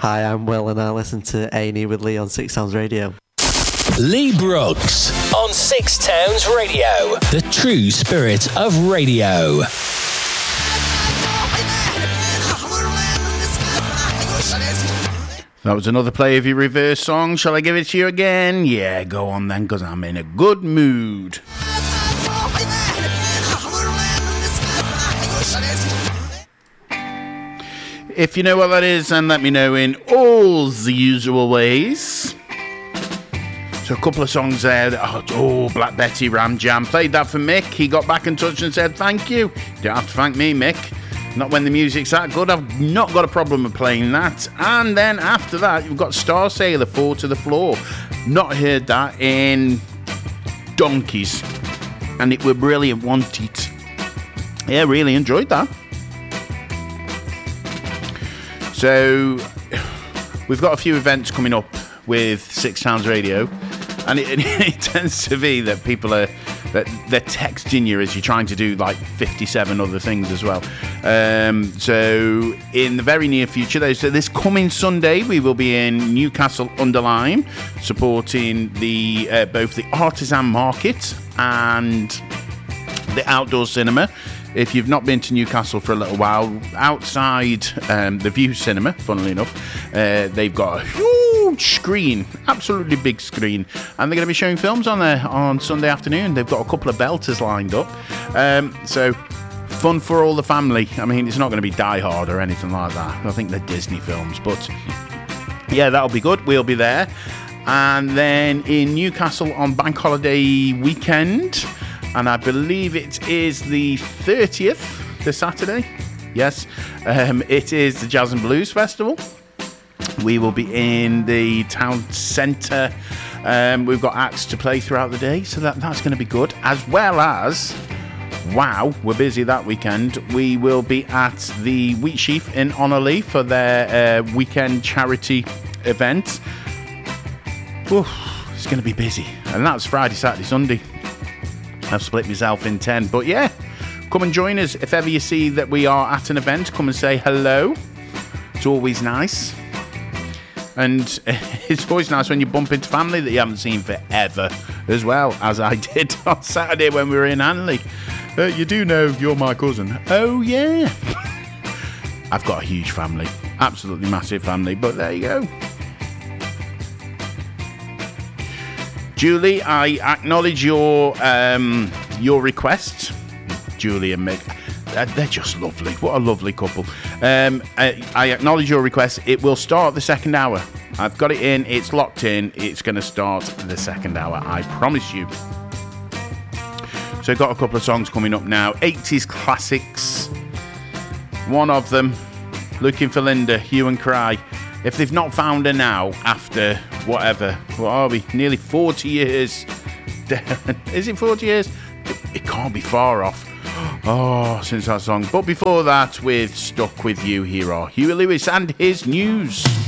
Hi, I'm Will and I listen to A&E with Lee on Six Sounds Radio. Lee Brooks on Six Towns Radio, the true spirit of radio. That was another play of your reverse song. Shall I give it to you again? Yeah, go on then, because I'm in a good mood. If you know what that is, then let me know in all the usual ways. So a couple of songs there. Oh, Black Betty, Ram Jam. Played that for Mick. He got back in touch and said, thank you. You don't have to thank me, Mick. Not when the music's that good. I've not got a problem with playing that. And then after that, you've got Star Sailor, Fall to the Floor. Not heard that in donkeys. And it were brilliant, wasn't it? Yeah, really enjoyed that. So, we've got a few events coming up with Six Sounds Radio, and it tends to be that people are that they're texting you as you're trying to do like 57 other things as well. So, in the very near future, this coming Sunday, we will be in Newcastle under Lyme, supporting the both the artisan market and the outdoor cinema. If you've not been to Newcastle for a little while, outside the View Cinema, funnily enough, they've got a huge screen, absolutely big screen, and they're going to be showing films on there on Sunday afternoon. They've got a couple of belters lined up, so fun for all the family. I mean, it's not going to be Die Hard or anything like that. I think they're Disney films, but yeah, that'll be good. We'll be there. And then in Newcastle on Bank Holiday weekend, and I believe it is the 30th, this Saturday. Yes, it is the Jazz and Blues Festival. We will be in the town centre. We've got acts to play throughout the day, so that's going to be good. As well as, wow, we're busy that weekend. We will be at the Wheat Sheaf in Honolulu for their weekend charity event. Oof, it's going to be busy. And that's Friday, Saturday, Sunday. I've split myself in 10. But yeah, come and join us. If ever you see that we are at an event, come and say hello. It's always nice. And it's always nice when you bump into family that you haven't seen forever as well, as I did on Saturday when we were in Hanley. You do know you're my cousin. Oh, yeah. I've got a huge family. Absolutely massive family. But there you go. Julie, I acknowledge your request. Julie and Mick, they're just lovely. What a lovely couple. I acknowledge your request. It will start the second hour. I've got it in. It's locked in. It's going to start the second hour. I promise you. So I've got a couple of songs coming up now. 80s classics. One of them, Looking for Linda, Hue and Cry. If they've not found her now, after whatever, what are we? Nearly 40 years. Is it 40 years? It can't be far off. Oh, since that song. But before that, with Stuck With You, here are Huey Lewis and his news.